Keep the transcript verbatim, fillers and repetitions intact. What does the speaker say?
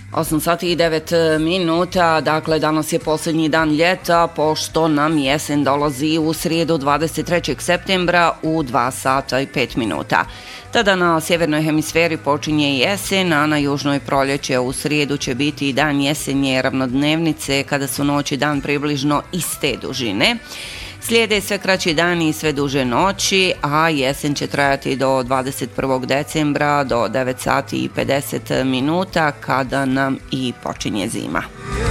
osam sati i devet minuta, dakle danas je posljednji dan ljeta, pošto nam jesen dolazi u srijedu dvadeset trećeg septembra u dva sata i pet minuta. Tada na sjevernoj hemisferi počinje jesen, a na južnoj proljeće. U srijedu će biti i dan jesenje ravnodnevnice, kada su noći dan približno iste dužine. Slijede sve kraći dani i sve duže noći, a jesen će trajati do dvadeset prvog decembra do devet sati i pedeset minuta, kada nam i počinje zima.